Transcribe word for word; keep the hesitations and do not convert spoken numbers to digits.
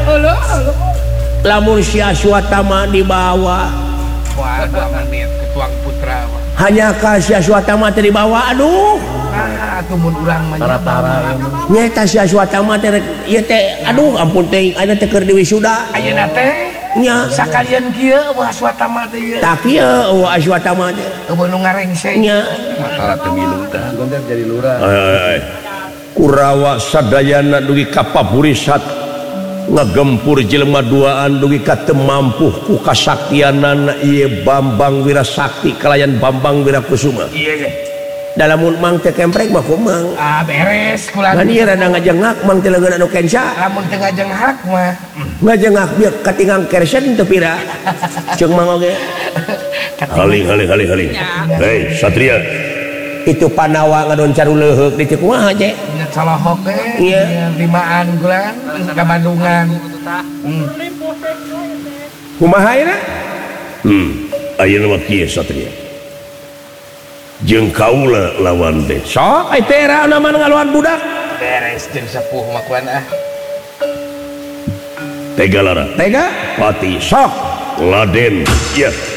lamun Syahswatama dibawa ketuang putra hanya kasih Syahswatama dibawa aduh tumun urang tara-tara nyata Syahswatama teh ieu teh aduh ampun teh aya teh keur diwisuda ayeuna teh nya sakalian kieu Syahswatama teh ieu tak kieu Syahswatama teh eueuh nu ngarengseng nya masalah teu milu teh gontor jadi lurah Kurawa sadayana dugi kapaburisat ngagempur jelema duaan dugi ka teu mampu ku kasaktianana ieu Bambang Wirasakti kalayan Bambang Wirakusuma iya ge dalamun mang teh kemprek mah kumang ah beres kula ngan ieu rada ngajengak mang teh leungeun anu kenca lamun teu ngajengak mah ngajengak bieu katingang kersen teu pira ceung mang oge haling haling haling haling hei satria itu Panawa ngadon caru leuheuk di teu kumaha je nya salohok ge iya limaan kula ka Bandungan kumaha ayeuna hmm ayeuna mah kieu satria jeung kaula lawan teh sok ai tera na mah ngalawan budak beres jeung sepuh mah kuan ah tega lara tega pati sok laden ya